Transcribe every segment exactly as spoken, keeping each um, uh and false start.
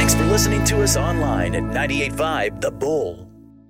Thanks for listening to us online at ninety-eight point five The Bull.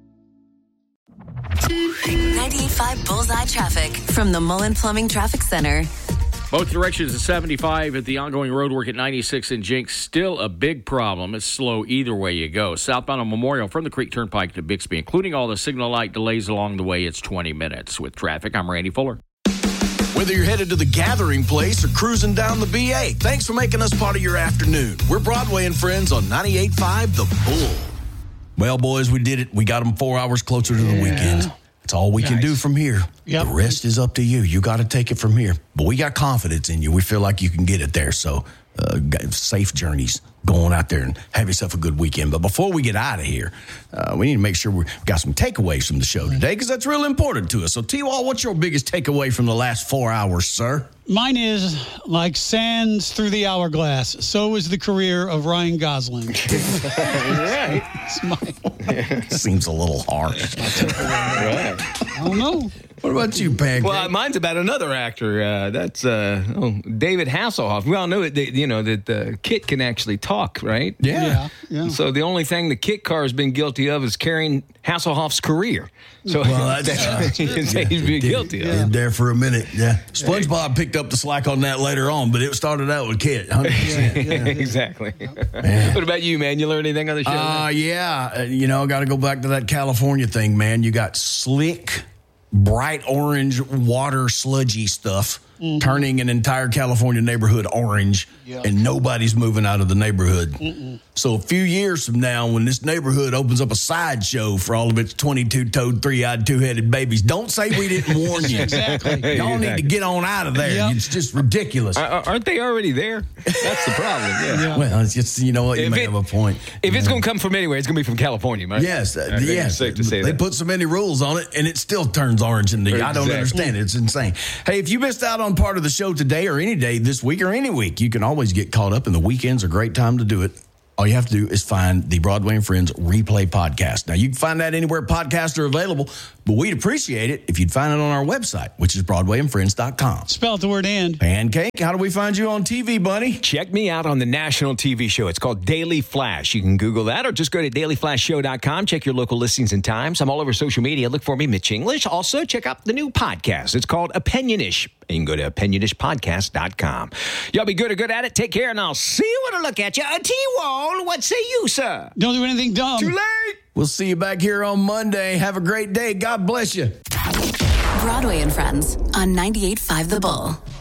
ninety-eight point five Bullseye Traffic from the Mullen Plumbing Traffic Center. Both directions of seventy-five at the ongoing roadwork at ninety-six in Jinx. Still a big problem. It's slow either way you go. Southbound on Memorial from the Creek Turnpike to Bixby, including all the signal light delays along the way, it's twenty minutes. With traffic, I'm Randy Fuller. Whether you're headed to the gathering place or cruising down the B A, thanks for making us part of your afternoon. We're Broadway and Friends on ninety-eight point five The Bull. Well, boys, we did it. We got them four hours closer to the yeah. weekend. That's all we nice. can do from here. Yep. The rest is up to you. You got to take it from here. But we got confidence in you. We feel like you can get it there. So uh, safe journeys. Going out there and have yourself a good weekend. But before we get out of here, uh, we need to make sure we've got some takeaways from the show today because that's real important to us. So, T-Wall, what's your biggest takeaway from the last four hours, sir? Mine is, like sands through the hourglass, so is the career of Ryan Gosling. Right. Seems a little harsh. Right. I don't know. What about you, Pancake? Well, mine's about another actor. Uh, that's uh, oh, David Hasselhoff. We all know it. That, you know that the Kit can actually talk, right? Yeah. yeah, yeah. So the only thing the Kit car has been guilty of is carrying Hasselhoff's career. So well, that's, that's uh, he's yeah, been did, guilty of. Yeah. There for a minute. Yeah. SpongeBob picked up the slack on that later on, but it started out with Kit. one hundred percent. Yeah, yeah, exactly. Man. What about you, man? You learn anything on the show? Uh, yeah. Uh, you know, got to go back to that California thing, man. You got slick, bright orange water sludgy stuff mm-hmm. turning an entire California neighborhood orange, yep. and nobody's moving out of the neighborhood. Mm-mm. So a few years from now, when this neighborhood opens up a sideshow for all of its twenty-two-toed, three-eyed, two-headed babies, don't say we didn't warn you. Exactly. Y'all exactly. need to get on out of there. Yep. It's just ridiculous. Uh, aren't they already there? That's the problem. Yeah. Yeah. Well, it's just, you know what, you if may it, have a point. If you it's know. going to come from anywhere, it's going to be from California, right? Yes, uh, I think yes. it's safe to say they that. put so many rules on it, and it still turns orange in the. Exactly. I don't understand it. It's insane. Hey, if you missed out on part of the show today or any day this week or any week, you can always get caught up, and the weekend's a great time to do it. All you have to do is find the Broadway and Friends Replay Podcast. Now, you can find that anywhere podcasts are available, but we'd appreciate it if you'd find it on our website, which is broadway and friends dot com. Spell out the word and. Pancake, how do we find you on T V, buddy? Check me out on the national T V show. It's called Daily Flash. You can Google that or just go to daily flash show dot com. Check your local listings and times. I'm all over social media. Look for me, Mitch English. Also, check out the new podcast. It's called Opinionish. You can go to opinionish podcast dot com. Y'all be good or good at it. Take care, and I'll see you when I look at you. A T-Wall, what say you, sir? Don't do anything dumb. Too late. We'll see you back here on Monday. Have a great day. God bless you. Broadway and Friends on ninety-eight point five The Bull.